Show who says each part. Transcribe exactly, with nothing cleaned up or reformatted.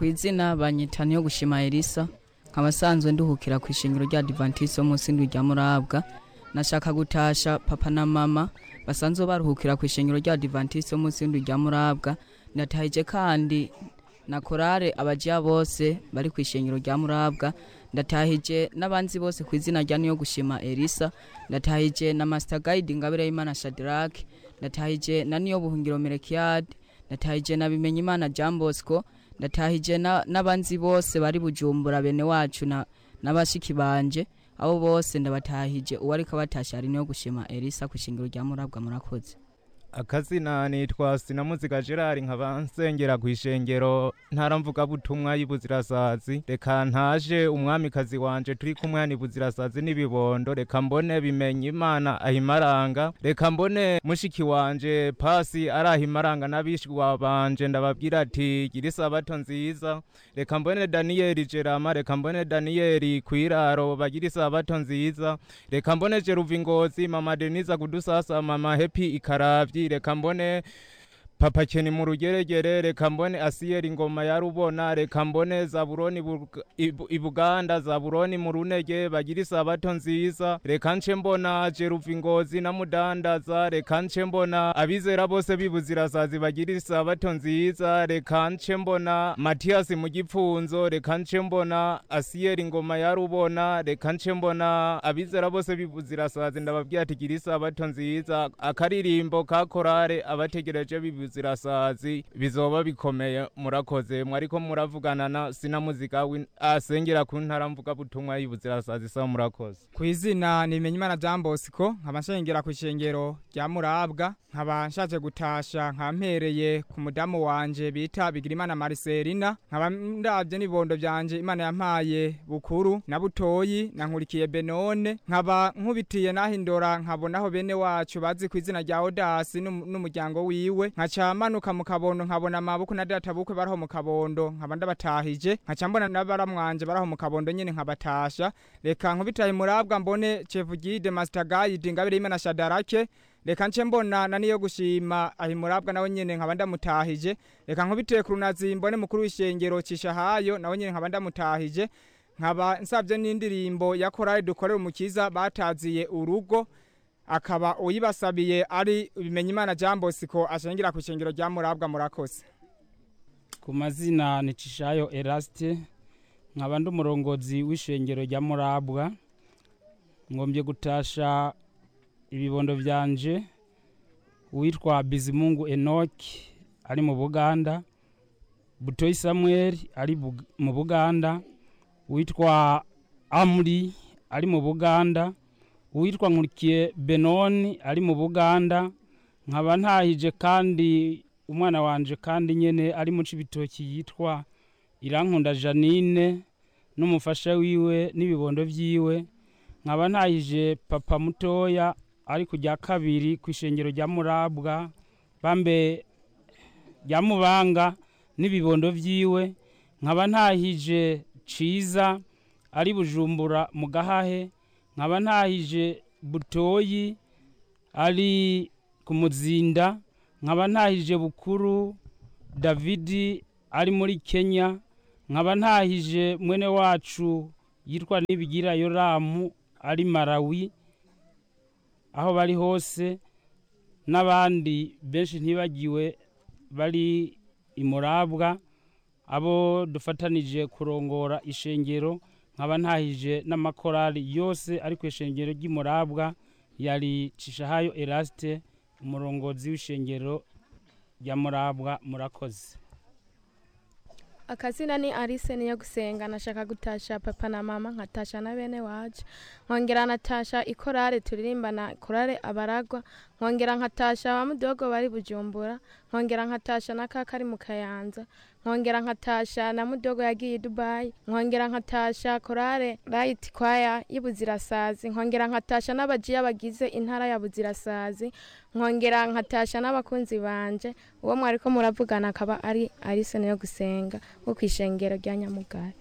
Speaker 1: Kwizina banyita niyo gushima Elisa nkabasanzwe nduhukira ku ishingiro rya Adventiste umunsi ndwi rya Murabwa. Nashaka gutasha papa na mama basanzwe baruhukira ku ishingiro rya Adventiste umunsi ndwi rya Murabwa. Natahije kandi na korale abajiya bose bari ku ishingiro rya Murabwa. Ndatahije n'abanzi bose kwizina rya niyo gushima Elisa. Ndatahije na Master Guide Ngabire Imana Shadrack. Ndatahije na niyo buhungiro Merekiad. Ndatahije na bimenye Imana Jean Bosco. Ndatahije n'abanzi bose bari Bujumbura bene wacu na nabashiki banje abo bose ndabatahije uwari kabatasha ari niyo gushima Elisa ku ishingiro rya Murabwa. Murakoze.
Speaker 2: Akazina nitwa Sinamuzika Gerard nkabansengera ku ishengero ntaramvuga butumwa y'Ibuzirasazi. Reka ntaje umwamikazi wanje turi kumwe ni Buzirasazi n'ibibondo. Reka mbone bimenye Imana ahimaranga. Reka mbone mushiki wanje Pasi arahimaranga n'abishwa banje ndababwira ati gira sabato nziza. Reka mbone Daniel Gerama. Reka mbone Daniel Kwiraro bagira sabato nziza. Reka mbone Jeruvingozi mama Denise kudusasa mama Happy Ikaravyi. Reka mbone Papa Keni mu rugeregere. Reka mbone Asiyeri Ngoma ya Rubona. Reka mbone Zaburoni Ibuganda Zaburoni mu Runege bagira sabato nziza. Reka nce mbona Jeruvingozi na Mudandaza. Reka nce mbona abizera bose b'Ibuzirasazi bagira sabato nziza. Reka nce mbona Matias mu Gipfunzo. Reka nce mbona Asiyeri Ngoma ya Rubona. Reka nce mbona abizera bose b'Ibuzirasazi ndababwira ati gira sabato nziza. Akaririmbo ka korale abategereje b'Ibuzirasazi bizoba bikomeye. Murakoze mwariko muravugana na Sinamuzika asengera ku ntaramvuga butumwa y'Ibuzirasazi. Sa murakoze.
Speaker 3: Kwizina nimenye Imana Jean Bosco nkabashengera ku ishengero rya Murabwa. Nkaba nshaje gutasha nkampereye ku mudamu wanje bita Bigirimana Marcelina. Nkaba ndavye nibondo byanje Imana yampaye Bukuru na Butoyi na Nkurikiye Benone. Nkaba nkubitiye nahindora nkabonaho bene wacu bazi kwizina rya Odasi n'umuryango wiwe. Nkaca manuka mu Kabondo nkabona amaboko na data bukwe baraho mu Kabondo nkaba ndabatahije. Nkaca mbona n'abaramwanje baraho mu Kabondo nyene nkabatasha. Reka nkubitaye Murabwa mbone Chef Guide Master Guide Ngabire Imana Shadarake. Reka nce mbona na niyo gushima ahi Murabwa nawe nyene nkaba ndamutahije. Reka nkubiteye ku Runazi mbone mukuru w'ishengero Cishahayo nawe nyene nkaba ndamutahije. Nkaba nsabye n'indirimbo ya korale dukorera umukiza bataziye urugo. Akaba uyibasabiye ari bimenye Imana Jean Bosco ashengera ku ishengero rya Murabwa. Murakoze.
Speaker 4: Ku mazina ni Cishayo Eraste nkaba ndumurongozi w'ishengero rya Murabwa. Ngombye gutasha ibibondo byanje witwa Bizimungu Enoch ari mu Buganda. Butoyi Samuel ari mu Buganda. Witwa Amri ari mu Buganda. Witwa Nkurikiye Benoni ari mu Buganda. Nkaba ntahije kandi umwana wanje kandi nyene ari mu Cibitoki yitwa Irankunda Janine n'umufasha wiwe n'ibibondo vyiwe. Nkaba ntahije papa mutoya ari kujya kabiri ku ishengero rya Murabwa bambe rya Mubanga n'ibibondo vyiwe. Nkaba ntahije Ciza ari Bujumbura mu Gahahe. Nkaba ntahije Butoyi ari ku Muzinda. Nkaba ntahije Bukuru Davidi ari muri Kenya. Nkaba ntahije mwene wacu yitwa Nibigira Yoramu ari Malawi aho bari hose n'abandi benshi ntibagiwe bari imurabwa abo dufatanije kurongora ishengero. Nkaba ntahije n'amakorali yose ari ku ishengero ry'Imurabwa. Yari Cishahayo Eraste umurongozi w'ishengero rya Murabwa. Murakoze.
Speaker 5: Akazina ni Alice niyo gusenga. Nashaka gutasha papa na mama nkatasha na bene wacu. Nkongera natasha ikorale turirimbana korale abaragwa. Nkongera nkatasha wa mudogo bari Bujumbura. Nkongera nkatasha na kakari mu Kayanza. Nkongera nkatasha na mudogo yagiye Dubai. Nkongera nkatasha korale Light Choir y'Ibuzirasazi. Nkongera nkatasha n'abajiya bagize intara ya Buzirasazi. Nkongera nkatasha n'abakunzi banje. Uwo mwariko muravugana akaba ari Alice niyo gusenga wo kwishengero rya Nyamugari.